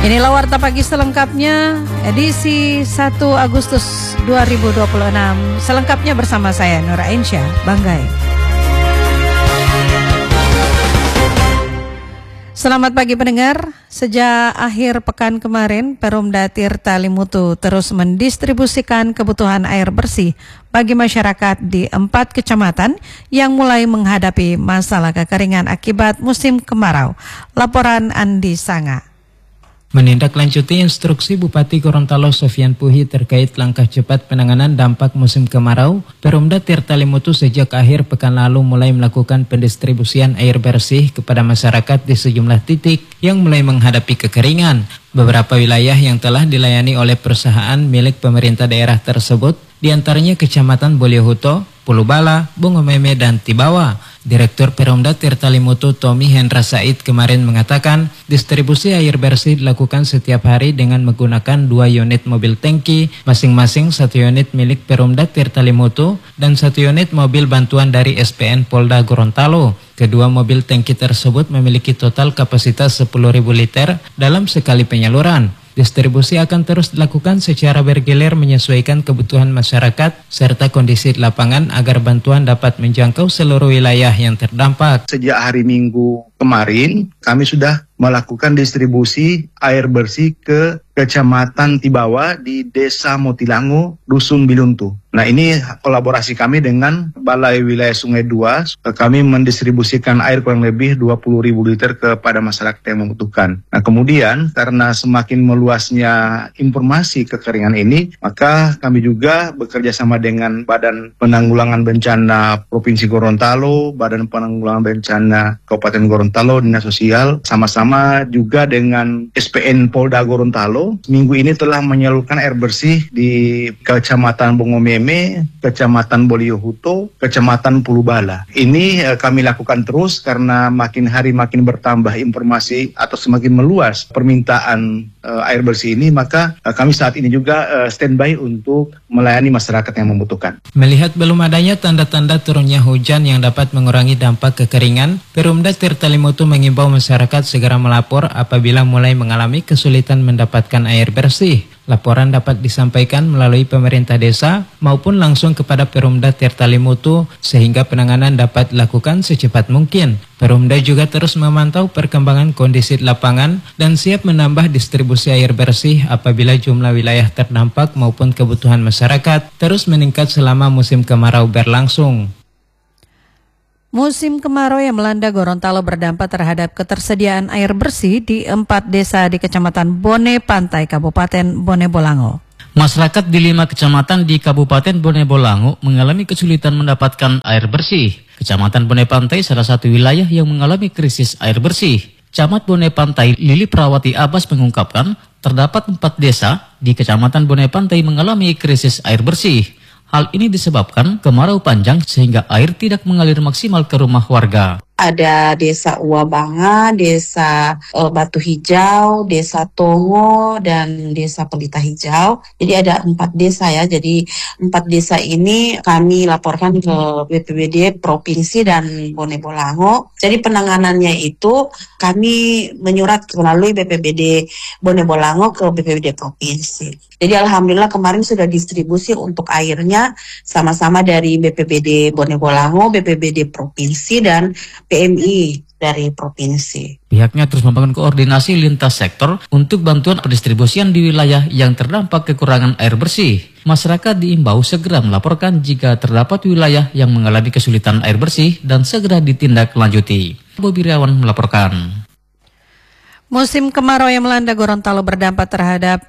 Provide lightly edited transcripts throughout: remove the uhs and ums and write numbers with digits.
Inilah Warta Pagi selengkapnya, edisi 1 Agustus 2026. Selengkapnya bersama saya, Nura Ainsya, Banggai. Selamat pagi pendengar. Sejak akhir pekan kemarin, Perumda Tirta Limutu terus mendistribusikan kebutuhan air bersih bagi masyarakat di 4 kecamatan yang mulai menghadapi masalah kekeringan akibat musim kemarau. Laporan Andi Sanga. Menindaklanjuti instruksi Bupati Gorontalo Sofian Puhi terkait langkah cepat penanganan dampak musim kemarau, Perumda Tirta Limutu sejak akhir pekan lalu mulai melakukan pendistribusian air bersih kepada masyarakat di sejumlah titik yang mulai menghadapi kekeringan. Beberapa wilayah yang telah dilayani oleh perusahaan milik pemerintah daerah tersebut, diantaranya Kecamatan Boliohuto, Pulubala, Bongomeme, dan Tibawa. Direktur Perumda Tirta Limutu Tommy Hendra Said kemarin mengatakan distribusi air bersih dilakukan setiap hari dengan menggunakan 2 unit mobil tangki, masing-masing 1 unit milik Perumda Tirta Limutu dan 1 unit mobil bantuan dari SPN Polda Gorontalo. Kedua mobil tangki tersebut memiliki total kapasitas 10.000 liter dalam sekali penyaluran. Distribusi akan terus dilakukan secara bergilir menyesuaikan kebutuhan masyarakat serta kondisi lapangan agar bantuan dapat menjangkau seluruh wilayah yang terdampak. Sejak hari Minggu kemarin, kami sudah melakukan distribusi air bersih ke Kecamatan Tibawa di Desa Motilango, Dusun Biluntu. Nah, ini kolaborasi kami dengan Balai Wilayah Sungai 2. Kami mendistribusikan air kurang lebih 20.000 liter kepada masyarakat yang membutuhkan. Nah, kemudian karena semakin meluasnya informasi kekeringan ini, maka kami juga bekerja sama dengan Badan Penanggulangan Bencana Provinsi Gorontalo, Badan Penanggulangan Bencana Kabupaten Gorontalo, Dinas Sosial, sama-sama juga dengan SPN Polda Gorontalo. Minggu ini telah menyalurkan air bersih di Kecamatan Bongomeme, Kecamatan Boliohuto, Kecamatan Pulubala. Ini kami lakukan terus karena makin hari makin bertambah informasi atau semakin meluas permintaan air bersih ini, maka kami saat ini juga standby untuk melayani masyarakat yang membutuhkan. Melihat belum adanya tanda-tanda turunnya hujan yang dapat mengurangi dampak kekeringan, Perumda Tirta Limutu mengimbau masyarakat segera melapor apabila mulai mengalami kesulitan mendapatkan air bersih. Laporan dapat disampaikan melalui pemerintah desa maupun langsung kepada Perumda Tirta Limutu sehingga penanganan dapat dilakukan secepat mungkin. Perumda juga terus memantau perkembangan kondisi lapangan dan siap menambah distribusi air bersih apabila jumlah wilayah terdampak maupun kebutuhan masyarakat terus meningkat selama musim kemarau berlangsung. Musim kemarau yang melanda Gorontalo berdampak terhadap ketersediaan air bersih di 4 desa di Kecamatan Bone Pantai, Kabupaten Bone Bolango. Masyarakat di 5 kecamatan di Kabupaten Bone Bolango mengalami kesulitan mendapatkan air bersih. Kecamatan Bone Pantai salah satu wilayah yang mengalami krisis air bersih. Camat Bone Pantai Lili Prawati Abbas mengungkapkan terdapat 4 desa di Kecamatan Bone Pantai mengalami krisis air bersih. Hal ini disebabkan kemarau panjang sehingga air tidak mengalir maksimal ke rumah warga. Ada Desa Uabanga, Desa Batu Hijau, Desa Tongo, dan Desa Pelita Hijau. Jadi ada 4 desa ya. Jadi 4 desa ini kami laporkan ke BPBD Provinsi dan Bone Bolango. Jadi penanganannya itu kami menyurat melalui BPBD Bone Bolango ke BPBD Provinsi. Jadi alhamdulillah kemarin sudah distribusi untuk airnya sama-sama dari BPBD Bone Bolango, BPBD Provinsi, dan PMI dari provinsi. Pihaknya terus membangun koordinasi lintas sektor untuk bantuan pendistribusian di wilayah yang terdampak kekurangan air bersih. Masyarakat diimbau segera melaporkan jika terdapat wilayah yang mengalami kesulitan air bersih dan segera ditindaklanjuti. Bobi Riawan melaporkan. Musim kemarau yang melanda Gorontalo berdampak terhadap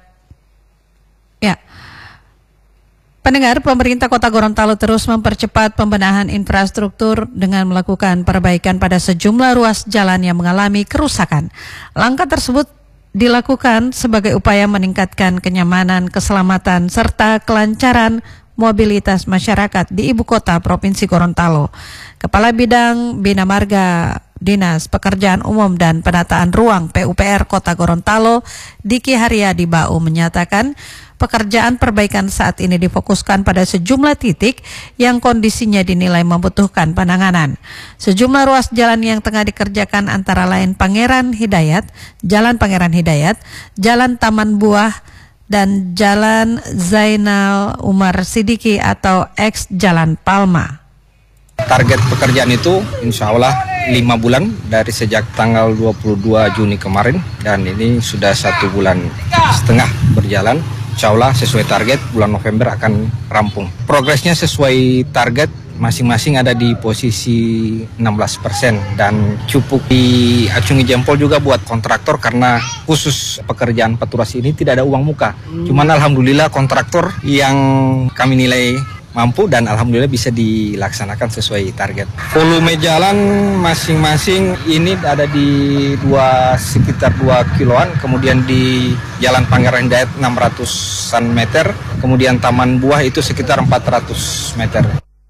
pendengar, pemerintah Kota Gorontalo terus mempercepat pembenahan infrastruktur dengan melakukan perbaikan pada sejumlah ruas jalan yang mengalami kerusakan. Langkah tersebut dilakukan sebagai upaya meningkatkan kenyamanan, keselamatan, serta kelancaran mobilitas masyarakat di Ibu Kota Provinsi Gorontalo. Kepala Bidang Bina Marga Dinas Pekerjaan Umum dan Penataan Ruang PUPR Kota Gorontalo, Diki Haryadi Bau, menyatakan Pekerjaan perbaikan saat ini difokuskan pada sejumlah titik yang kondisinya dinilai membutuhkan penanganan. Sejumlah ruas jalan yang tengah dikerjakan antara lain Jalan Pangeran Hidayat, Jalan Taman Buah, dan Jalan Zainal Umar Sidiki atau ex Jalan Palma. Target pekerjaan itu insya Allah 5 bulan dari sejak tanggal 22 Juni kemarin, dan ini sudah 1 bulan setengah berjalan. Insya Allah sesuai target bulan November akan rampung. Progresnya sesuai target, masing-masing ada di posisi 16% dan cukup diacungi jempol juga buat kontraktor karena khusus pekerjaan peturasi ini tidak ada uang muka. Cuman alhamdulillah kontraktor yang kami nilai mampu dan alhamdulillah bisa dilaksanakan sesuai target. Volume jalan masing-masing ini ada di sekitar 2 kiloan, kemudian di Jalan Pangeran Hidayat 600-an meter, kemudian Taman Buah itu sekitar 400 meter.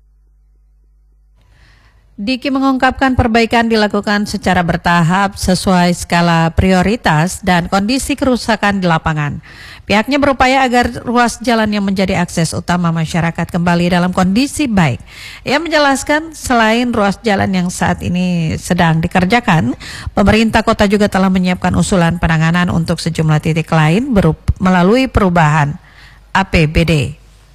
Diki mengungkapkan perbaikan dilakukan secara bertahap sesuai skala prioritas dan kondisi kerusakan di lapangan. Pihaknya berupaya agar ruas jalan yang menjadi akses utama masyarakat kembali dalam kondisi baik. Ia menjelaskan selain ruas jalan yang saat ini sedang dikerjakan, pemerintah kota juga telah menyiapkan usulan penanganan untuk sejumlah titik lain melalui perubahan APBD.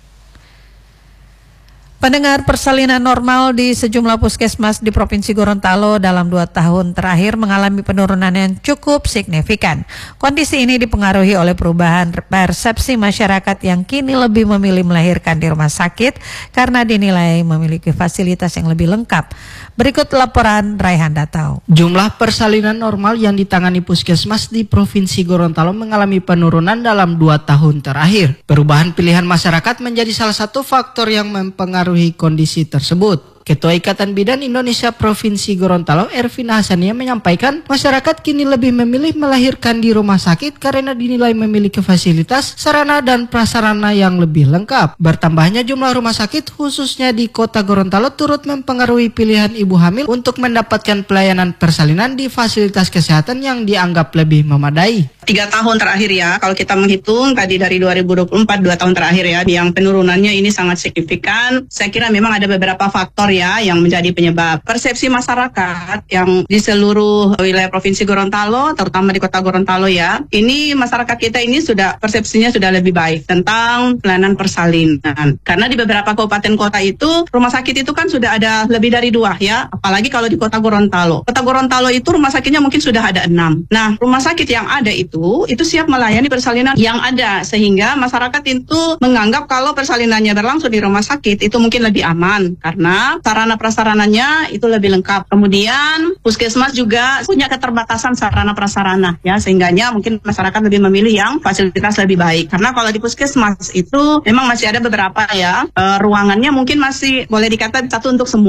Pendengar, persalinan normal di sejumlah puskesmas di Provinsi Gorontalo dalam 2 tahun terakhir mengalami penurunan yang cukup signifikan. Kondisi ini dipengaruhi oleh perubahan persepsi masyarakat yang kini lebih memilih melahirkan di rumah sakit karena dinilai memiliki fasilitas yang lebih lengkap. Berikut laporan Raihan Datau. Jumlah persalinan normal yang ditangani puskesmas di Provinsi Gorontalo mengalami penurunan dalam 2 tahun terakhir. Perubahan pilihan masyarakat menjadi salah satu faktor yang mempengaruhi kondisi tersebut. Ketua Ikatan Bidan Indonesia Provinsi Gorontalo, Ervin Hasania, menyampaikan masyarakat kini lebih memilih melahirkan di rumah sakit karena dinilai memiliki fasilitas, sarana dan prasarana yang lebih lengkap. Bertambahnya jumlah rumah sakit khususnya di Kota Gorontalo turut mempengaruhi pilihan ibu hamil untuk mendapatkan pelayanan persalinan di fasilitas kesehatan yang dianggap lebih memadai. 3 tahun terakhir ya, kalau kita menghitung tadi dari 2024, 2 tahun terakhir ya, yang penurunannya ini sangat signifikan. Saya kira memang ada beberapa faktor ya yang menjadi penyebab. Persepsi masyarakat yang di seluruh wilayah Provinsi Gorontalo, terutama di Kota Gorontalo ya, ini masyarakat kita ini persepsinya sudah lebih baik tentang pelayanan persalinan. Karena di beberapa kabupaten kota itu, rumah sakit itu kan sudah ada lebih dari 2 ya, apalagi kalau di Kota Gorontalo. Kota Gorontalo itu rumah sakitnya mungkin sudah ada 6. Nah, rumah sakit yang ada itu siap melayani persalinan yang ada, sehingga masyarakat itu menganggap kalau persalinannya berlangsung di rumah sakit itu mungkin lebih aman karena sarana prasarananya itu lebih lengkap. Kemudian puskesmas juga punya keterbatasan sarana prasarana ya, sehingganya mungkin masyarakat lebih memilih yang fasilitas lebih baik. Karena kalau di puskesmas itu memang masih ada beberapa ya ruangannya mungkin masih boleh dikatakan satu untuk semua.